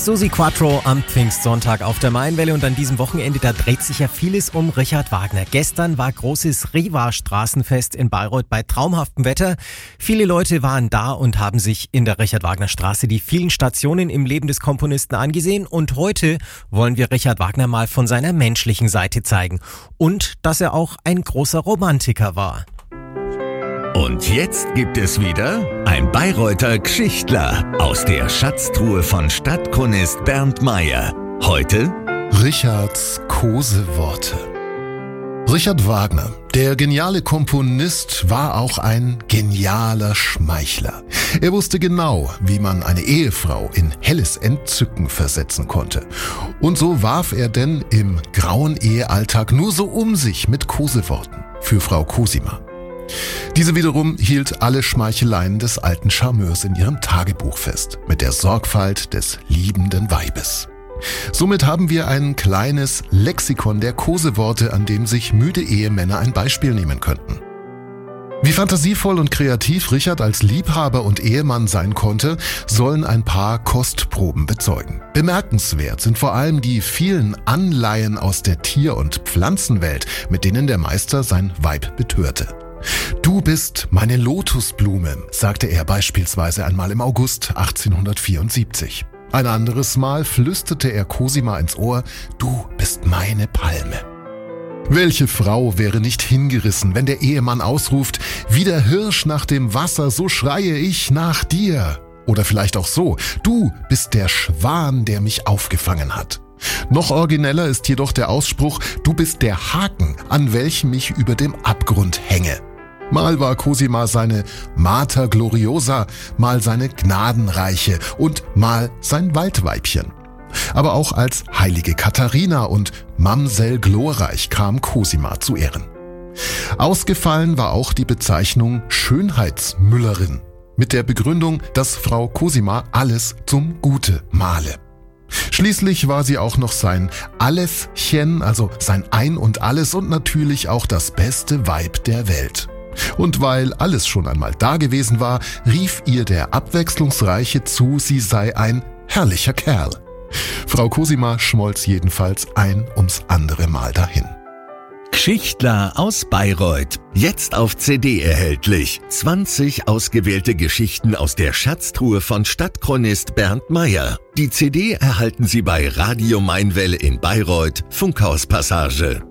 Susi Quattro am Pfingstsonntag auf der Mainwelle und an diesem Wochenende, da dreht sich ja vieles um Richard Wagner. Gestern war großes Riva-Straßenfest in Bayreuth bei traumhaftem Wetter. Viele Leute waren da und haben sich in der Richard-Wagner-Straße die vielen Stationen im Leben des Komponisten angesehen. Und heute wollen wir Richard Wagner mal von seiner menschlichen Seite zeigen. Und dass er auch ein großer Romantiker war. Und jetzt gibt es wieder ein Bayreuther Geschichtler aus der Schatztruhe von Stadtchronist Bernd Meyer. Heute Richards Koseworte. Richard Wagner, der geniale Komponist, war auch ein genialer Schmeichler. Er wusste genau, wie man eine Ehefrau in helles Entzücken versetzen konnte. Und so warf er denn im grauen Ehealltag nur so um sich mit Koseworten für Frau Cosima. Diese wiederum hielt alle Schmeicheleien des alten Charmeurs in ihrem Tagebuch fest, mit der Sorgfalt des liebenden Weibes. Somit haben wir ein kleines Lexikon der Koseworte, an dem sich müde Ehemänner ein Beispiel nehmen könnten. Wie fantasievoll und kreativ Richard als Liebhaber und Ehemann sein konnte, sollen ein paar Kostproben bezeugen. Bemerkenswert sind vor allem die vielen Anleihen aus der Tier- und Pflanzenwelt, mit denen der Meister sein Weib betörte. »Du bist meine Lotusblume«, sagte er beispielsweise einmal im August 1874. Ein anderes Mal flüsterte er Cosima ins Ohr, »Du bist meine Palme«. Welche Frau wäre nicht hingerissen, wenn der Ehemann ausruft, »Wie der Hirsch nach dem Wasser, so schreie ich nach dir«? Oder vielleicht auch so, »Du bist der Schwan, der mich aufgefangen hat«. Noch origineller ist jedoch der Ausspruch, »Du bist der Haken, an welchem ich über dem Abgrund hänge«. Mal war Cosima seine Mater Gloriosa, mal seine Gnadenreiche und mal sein Waldweibchen. Aber auch als heilige Katharina und Mamsell Glorreich kam Cosima zu Ehren. Ausgefallen war auch die Bezeichnung Schönheitsmüllerin, mit der Begründung, dass Frau Cosima alles zum Gute male. Schließlich war sie auch noch sein Alleschen, also sein Ein und Alles und natürlich auch das beste Weib der Welt. Und weil alles schon einmal da gewesen war, rief ihr der Abwechslungsreiche zu, sie sei ein herrlicher Kerl. Frau Cosima schmolz jedenfalls ein ums andere Mal dahin. Geschichtler aus Bayreuth. Jetzt auf CD erhältlich. 20 ausgewählte Geschichten aus der Schatztruhe von Stadtchronist Bernd Meyer. Die CD erhalten Sie bei Radio Mainwelle in Bayreuth, Funkhauspassage.